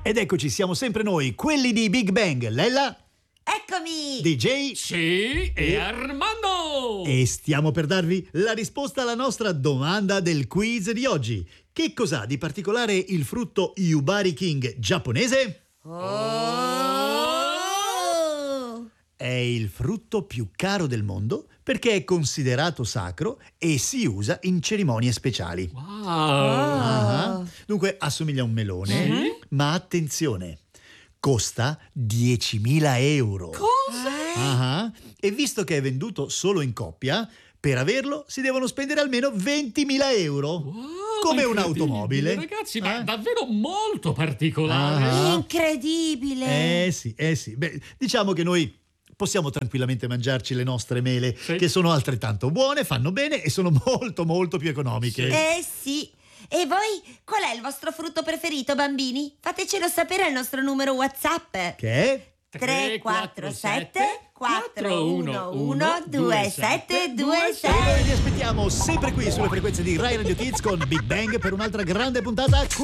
Ed eccoci, siamo sempre noi, quelli di Big Bang. Lella, Eccomi! DJ Sì, e Armando! e stiamo per darvi la risposta alla nostra domanda del quiz di oggi. Che cos'ha di particolare il frutto Yubari King giapponese? Oh! È il frutto più caro del mondo perché è considerato sacro e si usa in cerimonie speciali. Wow! Ah, dunque assomiglia a un melone, Sì? ma attenzione, costa 10.000 euro. Cosa? Ah, e visto che è venduto solo in coppia, per averlo si devono spendere almeno 20.000 euro. Wow, Come incredibile, un'automobile. Ragazzi, ma Eh? davvero molto particolare. Ah. Incredibile! Sì. Beh, diciamo che noi possiamo tranquillamente mangiarci le nostre mele, Sì. che sono altrettanto buone, fanno bene e sono molto molto più economiche. Sì. E voi, qual è il vostro frutto preferito, bambini? Fatecelo sapere al nostro numero WhatsApp. Che è? 347 411 E 2726. noi vi aspettiamo sempre qui sulle frequenze di Rai Radio Kids con Big Bang per un'altra grande puntata